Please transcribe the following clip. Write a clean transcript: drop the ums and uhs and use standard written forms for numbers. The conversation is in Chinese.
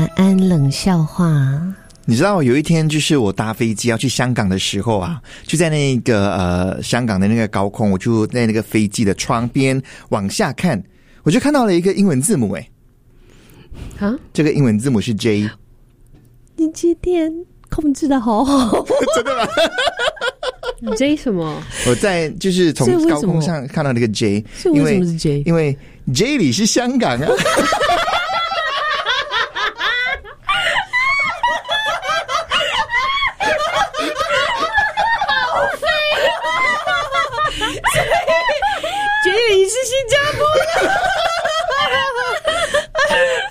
安冷笑话。 你知道有一天就是我搭飞机要去香港的时候啊，就在那个香港的那个高空，我就在那个飞机的窗边往下看，我就看到了一个英文字母这个英文字母是 J。 你今天控制的好好真的吗 ？J 什么？ 我在就是从高空上看到那个 J， 所以为什么是 J？ 因为 J 里是香港啊